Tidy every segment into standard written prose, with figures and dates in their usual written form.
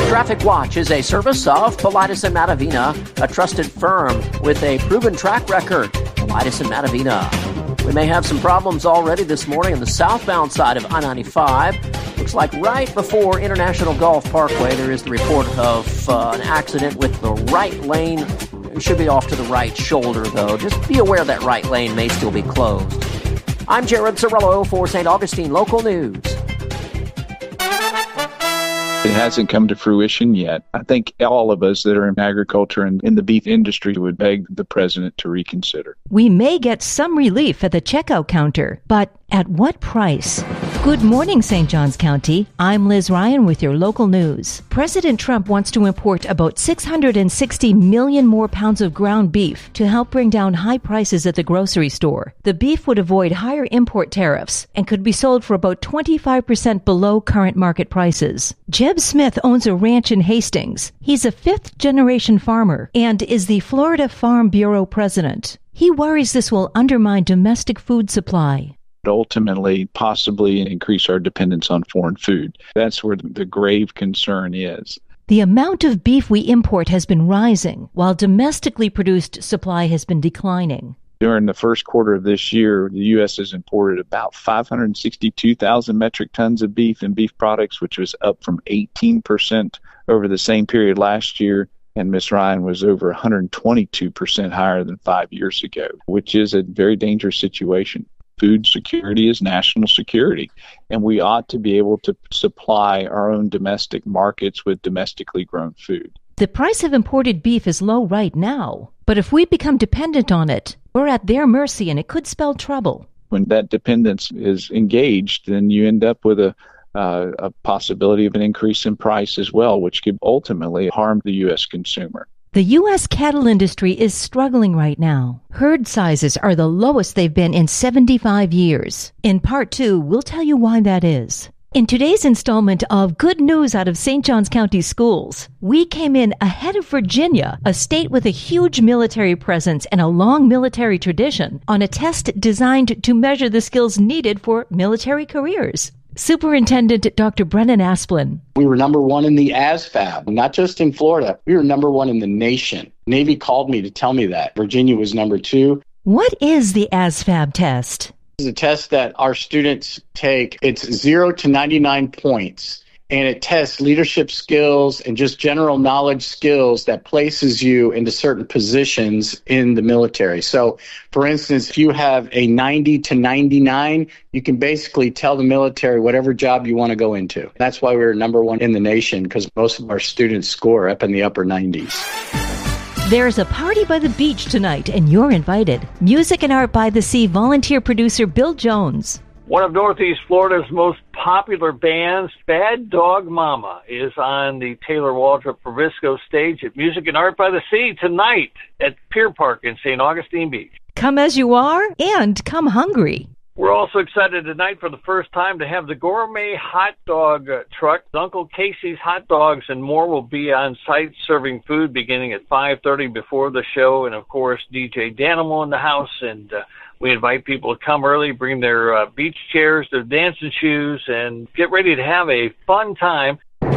Traffic Watch is a service of Politis and Matavina, a trusted firm with a proven track record. Politis and Matavina. We may have some problems already this morning on the southbound side of I-95. Looks like right before International Golf Parkway, there is the report of an accident with the right lane. It should be off to the right shoulder, though. Just be aware that right lane may still be closed. I'm Jared Cirillo for St. Augustine Local News. It hasn't come to fruition yet. I think all of us that are in agriculture and in the beef industry would beg the president to reconsider. We may get some relief at the checkout counter, but at what price? Good morning, St. Johns County. I'm Liz Ryan with your local news. President Trump wants to import about 660 million more pounds of ground beef to help bring down high prices at the grocery store. The beef would avoid higher import tariffs and could be sold for about 25% below current market prices. Jeb Smith owns a ranch in Hastings. He's a fifth-generation farmer and is the Florida Farm Bureau president. He worries this will undermine domestic food supply. Ultimately, possibly increase our dependence on foreign food. That's where the grave concern is. The amount of beef we import has been rising, while domestically produced supply has been declining. During the first quarter of this year, the U.S. has imported about 562,000 metric tons of beef and beef products, which was up from 18% over the same period last year. And Ms. Ryan was over 122% higher than 5 years ago, which is a very dangerous situation. Food security is national security, and we ought to be able to supply our own domestic markets with domestically grown food. The price of imported beef is low right now, but if we become dependent on it, we're at their mercy and it could spell trouble. When that dependence is engaged, then you end up with a possibility of an increase in price as well, which could ultimately harm the U.S. consumer. The U.S. cattle industry is struggling right now. Herd sizes are the lowest they've been in 75 years. In Part 2, we'll tell you why that is. In today's installment of Good News out of St. Johns County Schools, we came in ahead of Virginia, a state with a huge military presence and a long military tradition, on a test designed to measure the skills needed for military careers. Superintendent Dr. Brennan Asplin. We were number one in the ASVAB, not just in Florida. We were number one in the nation. Navy called me to tell me that. Virginia was number two. What is the ASVAB test? It's a test that our students take. It's 0 to 99 points, and it tests leadership skills and just general knowledge skills that places you into certain positions in the military. So, for instance, if you have a 90 to 99, you can basically tell the military whatever job you want to go into. That's why we're number one in the nation, because most of our students score up in the upper 90s. There's a party by the beach tonight, and you're invited. Music and Art by the Sea volunteer producer Bill Jones. One of Northeast Florida's most popular bands, Bad Dog Mama, is on the Taylor Waldrop Provisco stage at Music and Art by the Sea tonight at Pier Park in St. Augustine Beach. Come as you are and come hungry. We're also excited tonight for the first time to have the gourmet hot dog truck. Uncle Casey's Hot Dogs and more will be on site serving food beginning at 5:30 before the show. And, of course, DJ Danimal in the house. And we invite people to come early, bring their beach chairs, their dancing shoes, and get ready to have a fun time.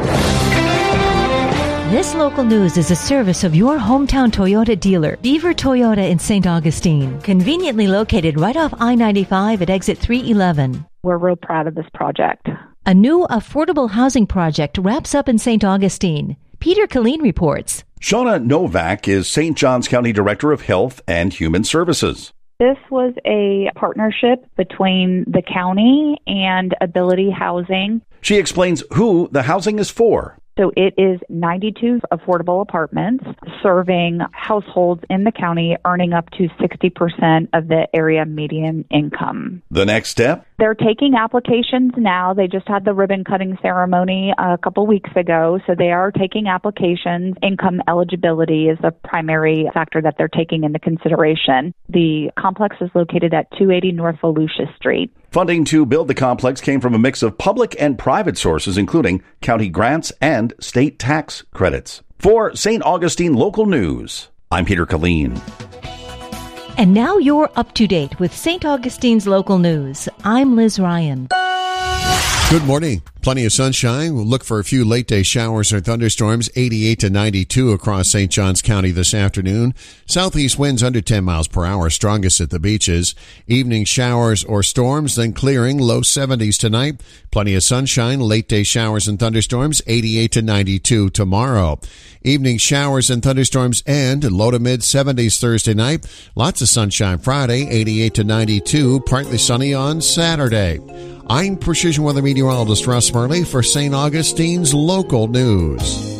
This local news is a service of your hometown Toyota dealer, Beaver Toyota in St. Augustine, conveniently located right off I-95 at exit 311. We're real proud of this project. A new affordable housing project wraps up in St. Augustine. Peter Killeen reports. Shauna Novak is St. Johns County Director of Health and Human Services. This was a partnership between the county and Ability Housing. She explains who the housing is for. So it is 92 affordable apartments serving households in the county earning up to 60% of the area median income. The next step? They're taking applications now. They just had the ribbon cutting ceremony a couple weeks ago, so they are taking applications. Income eligibility is the primary factor that they're taking into consideration. The complex is located at 280 North Volusia Street. Funding to build the complex came from a mix of public and private sources, including county grants and state tax credits. For St. Augustine Local News, I'm Peter Killeen. And now you're up to date with St. Augustine's local news. I'm Liz Ryan. Good morning. Plenty of sunshine. We'll look for a few late day showers or thunderstorms, 88 to 92 across St. Johns County this afternoon. Southeast winds under 10 miles per hour, strongest at the beaches. Evening showers or storms, then clearing, low 70s tonight. Plenty of sunshine, late day showers and thunderstorms, 88 to 92 tomorrow. Evening showers and thunderstorms end, low to mid 70s Thursday night. Lots of sunshine Friday, 88 to 92, partly sunny on Saturday. I'm Precision Weather Meteorologist Russ Murley for St. Augustine's Local News.